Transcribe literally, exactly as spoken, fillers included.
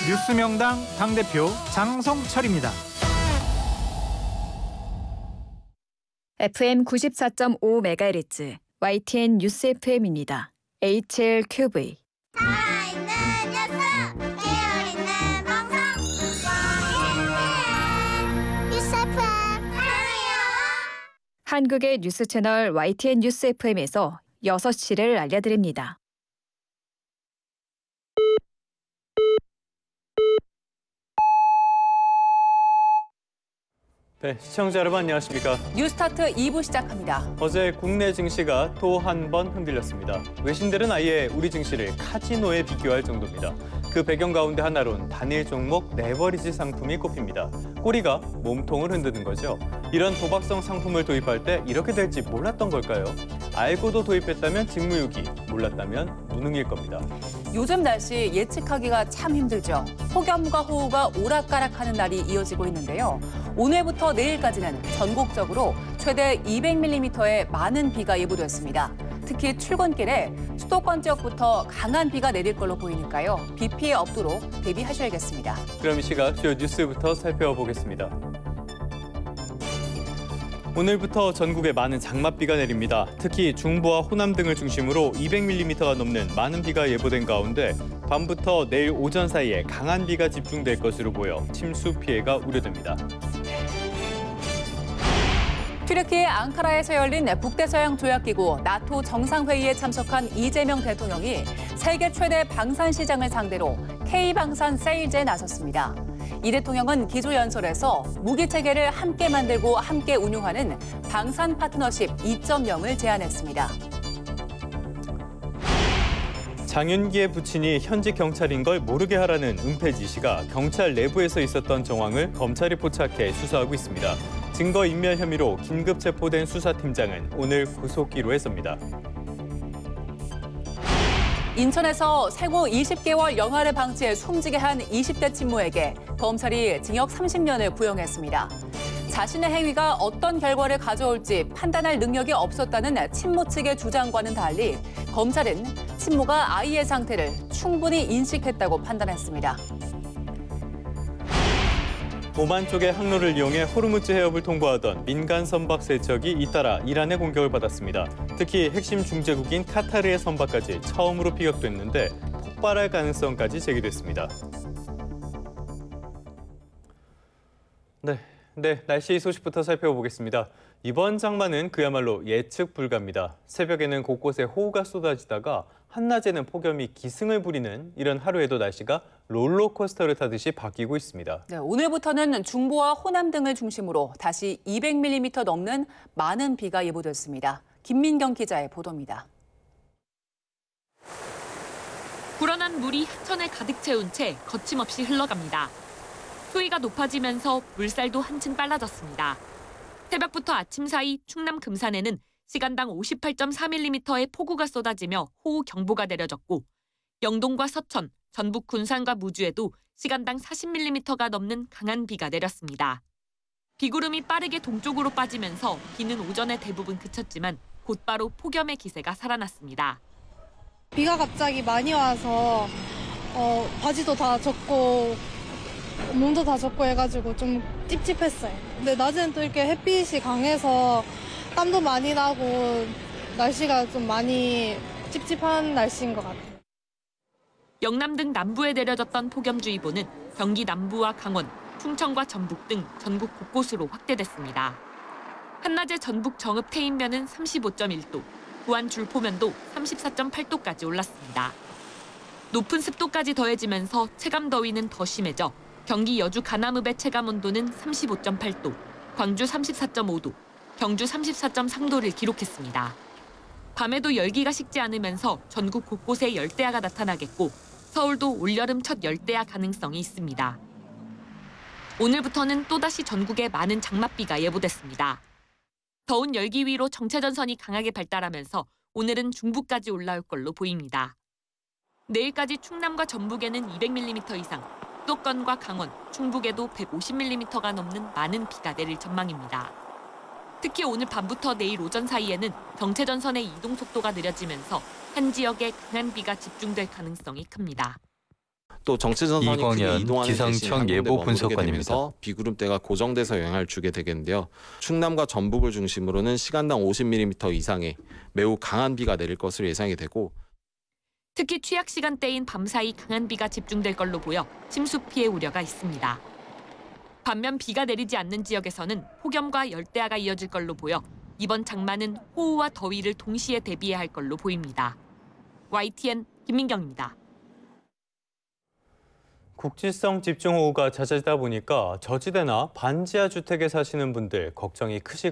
뉴스명당 당대표 장성철입니다. 에프엠 구십사 점 오 메가헤르츠 와이티엔 뉴스 에프엠입니다. 에이치엘큐브이 살아있는 뉴스, 깨어있는 방송, 뉴스 에프엠 사랑해요. 한국의 뉴스 채널 와이티엔 뉴스 에프엠에서 여섯 시를 알려드립니다. 네, 시청자 여러분 안녕하십니까? 뉴스타트 이 부 시작합니다. 어제 국내 증시가 또 한 번 흔들렸습니다. 외신들은 아예 우리 증시를 카지노에 비교할 정도입니다. 그 배경 가운데 하나론 단일 종목 레버리지 상품이 꼽힙니다. 꼬리가 몸통을 흔드는 거죠. 이런 도박성 상품을 도입할 때 이렇게 될지 몰랐던 걸까요? 알고도 도입했다면 직무유기, 몰랐다면 무능일 겁니다. 요즘 날씨 예측하기가 참 힘들죠. 폭염과 호우가 오락가락하는 날이 이어지고 있는데요. 오늘부터 내일까지는 전국적으로 최대 이백 밀리미터의 많은 비가 예보됐습니다. 특히 출근길에 수도권 지역부터 강한 비가 내릴 걸로 보이니까요. 비 피해 없도록 대비하셔야겠습니다. 그럼 이 시각 주요 뉴스부터 살펴보겠습니다. 오늘부터 전국에 많은 장맛비가 내립니다. 특히 중부와 호남 등을 중심으로 이백 밀리미터가 넘는 많은 비가 예보된 가운데 밤부터 내일 오전 사이에 강한 비가 집중될 것으로 보여 침수 피해가 우려됩니다. 튀르키 앙카라에서 열린 북대서양 조약기구 나토 정상회의에 참석한 이재명 대통령이 세계 최대 방산 시장을 상대로 K방산 세일즈에 나섰습니다. 이 대통령은 기조연설에서 무기체계를 함께 만들고 함께 운용하는 방산 파트너십 이 점 영을 제안했습니다. 장윤기의 부친이 현직 경찰인 걸 모르게 하라는 은폐 지시가 경찰 내부에서 있었던 정황을 검찰이 포착해 수사하고 있습니다. 증거인멸 혐의로 긴급 체포된 수사팀장은 오늘 구속기로에 섭니다. 인천에서 생후 이십 개월 영아를 방치해 숨지게 한 이십 대 친모에게 검찰이 징역 삼십 년을 구형했습니다. 자신의 행위가 어떤 결과를 가져올지 판단할 능력이 없었다는 친모 측의 주장과는 달리 검찰은 친모가 아이의 상태를 충분히 인식했다고 판단했습니다. 오만 쪽의 항로를 이용해 호르무즈 해협을 통과하던 민간 선박 세척이 잇따라 이란의 공격을 받았습니다. 특히 핵심 중재국인 카타르의 선박까지 처음으로 피격됐는데 폭발할 가능성까지 제기됐습니다. 네, 네, 날씨 소식부터 살펴보겠습니다. 이번 장마는 그야말로 예측 불가입니다. 새벽에는 곳곳에 호우가 쏟아지다가 한낮에는 폭염이 기승을 부리는 이런 하루에도 날씨가 롤러코스터를 타듯이 바뀌고 있습니다. 네, 오늘부터는 중부와 호남 등을 중심으로 다시 이백 밀리미터 넘는 많은 비가 예보됐습니다. 김민경 기자의 보도입니다. 불어난 물이 하천을 가득 채운 채 거침없이 흘러갑니다. 수위가 높아지면서 물살도 한층 빨라졌습니다. 새벽부터 아침 사이 충남 금산에는 시간당 오십팔 점 사 밀리미터의 폭우가 쏟아지며 호우 경보가 내려졌고 영동과 서천, 전북 군산과 무주에도 시간당 사십 밀리미터가 넘는 강한 비가 내렸습니다. 비구름이 빠르게 동쪽으로 빠지면서 비는 오전에 대부분 그쳤지만 곧바로 폭염의 기세가 살아났습니다. 비가 갑자기 많이 와서 어, 바지도 다 젖고 몸도 다 젖고 해가지고 좀 찝찝했어요. 근데 낮에는 또 이렇게 햇빛이 강해서 땀도 많이 나고 날씨가 좀 많이 찝찝한 날씨인 것 같아요. 영남 등 남부에 내려졌던 폭염주의보는 경기 남부와 강원, 충청과 전북 등 전국 곳곳으로 확대됐습니다. 한낮에 전북 정읍 태인면은 삼십오 점 일 도, 부안 줄포면도 삼십사 점 팔 도까지 올랐습니다. 높은 습도까지 더해지면서 체감 더위는 더 심해져 경기 여주 가남읍의 체감 온도는 삼십오 점 팔 도, 광주 삼십사 점 오 도, 경주 삼십사 점 삼 도를 기록했습니다. 밤에도 열기가 식지 않으면서 전국 곳곳에 열대야가 나타나겠고 서울도 올여름 첫 열대야 가능성이 있습니다. 오늘부터는 또다시 전국에 많은 장맛비가 예보됐습니다. 더운 열기 위로 정체전선이 강하게 발달하면서 오늘은 중부까지 올라올 걸로 보입니다. 내일까지 충남과 전북에는 이백 밀리미터 이상, 수도권과 강원, 충북에도 백오십 밀리미터가 넘는 많은 비가 내릴 전망입니다. 특히 오늘 밤부터 내일 오전 사이에는 정체전선의 이동 속도가 느려지면서 한 지역에 강한 비가 집중될 가능성이 큽니다. 또 정체전선이 크게 이광현 이동하는 대신 기상청 한 군데 예보 머무르게 분석관입니다. 되면서 비구름대가 고정돼서 영향을 주게 되겠는데요. 충남과 전북을 중심으로는 시간당 오십 밀리미터 이상의 매우 강한 비가 내릴 것으로 예상이 되고 특히 취약 시간대인 밤사이 강한 비가 집중될 걸로 보여 침수 피해 우려가 있습니다. 반면 비가 내리지 않는 지역에서는 폭염과 열대야가 이어질 걸로 보여 이번 장마는 호우와 더위를 동시에 대비해야 할 걸로 보입니다. 와이티엔 김민경입니다. 국지성 집중호우가 잦아지다 보니까 저지대나 반지하 주택에 사시는 분들 걱정이 크실